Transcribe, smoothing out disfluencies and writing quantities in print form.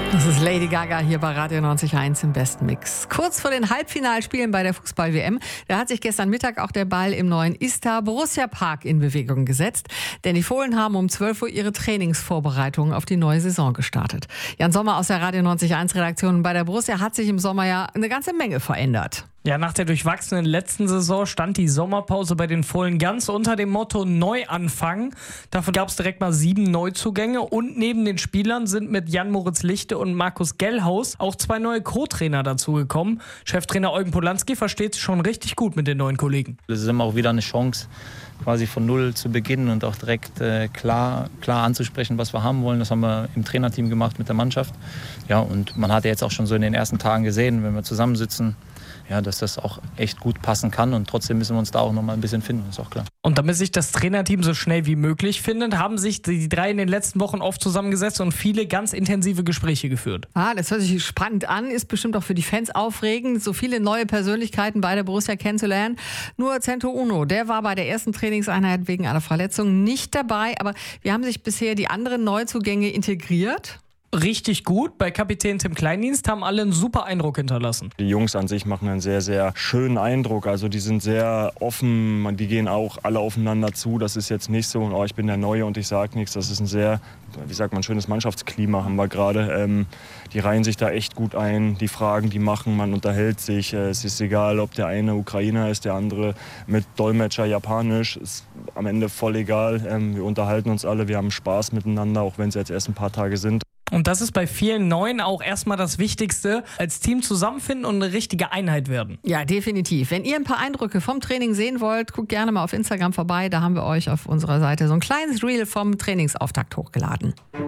Das ist Lady Gaga hier bei Radio 90.1 im besten Mix. Kurz vor den Halbfinalspielen bei der Fußball-WM, da hat sich gestern Mittag auch der Ball im neuen Istar Borussia Park in Bewegung gesetzt. Denn die Fohlen haben um 12 Uhr ihre Trainingsvorbereitungen auf die neue Saison gestartet. Jan Sommer aus der Radio 90.1 Redaktion. Bei der Borussia hat sich im Sommer ja eine ganze Menge verändert. Ja, nach der durchwachsenen letzten Saison stand die Sommerpause bei den Fohlen ganz unter dem Motto Neuanfang. Dafür gab es direkt mal 7 Neuzugänge und neben den Spielern sind mit Jan-Moritz Lichte und Markus Gellhaus auch 2 neue Co-Trainer dazugekommen. Cheftrainer Eugen Polanski versteht sich schon richtig gut mit den neuen Kollegen. Das ist immer auch wieder eine Chance, quasi von Null zu beginnen und auch direkt klar anzusprechen, was wir haben wollen. Das haben wir im Trainerteam gemacht mit der Mannschaft. Ja, und man hat ja jetzt auch schon so in den ersten Tagen gesehen, wenn wir zusammensitzen, ja, dass das auch echt gut passen kann und trotzdem müssen wir uns da auch noch mal ein bisschen finden, ist auch klar. Und damit sich das Trainerteam so schnell wie möglich findet, haben sich die 3 in den letzten Wochen oft zusammengesetzt und viele ganz intensive Gespräche geführt. Das hört sich spannend an, ist bestimmt auch für die Fans aufregend, so viele neue Persönlichkeiten bei der Borussia kennenzulernen. Nur Cento Uno, der war bei der ersten Trainingseinheit wegen einer Verletzung nicht dabei, aber wie haben sich bisher die anderen Neuzugänge integriert? Richtig gut. Bei Kapitän Tim Kleindienst haben alle einen super Eindruck hinterlassen. Die Jungs an sich machen einen sehr, sehr schönen Eindruck. Also die sind sehr offen, die gehen auch alle aufeinander zu. Das ist jetzt nicht so, oh, ich bin der Neue und ich sage nichts. Das ist ein sehr, schönes Mannschaftsklima haben wir gerade. Die reihen sich da echt gut ein, die Fragen, die machen, man unterhält sich. Es ist egal, ob der eine Ukrainer ist, der andere mit Dolmetscher Japanisch. Ist am Ende voll egal. Wir unterhalten uns alle, wir haben Spaß miteinander, auch wenn es jetzt erst ein paar Tage sind. Und das ist bei vielen Neuen auch erstmal das Wichtigste, als Team zusammenfinden und eine richtige Einheit werden. Ja, definitiv. Wenn ihr ein paar Eindrücke vom Training sehen wollt, guckt gerne mal auf Instagram vorbei. Da haben wir euch auf unserer Seite so ein kleines Reel vom Trainingsauftakt hochgeladen.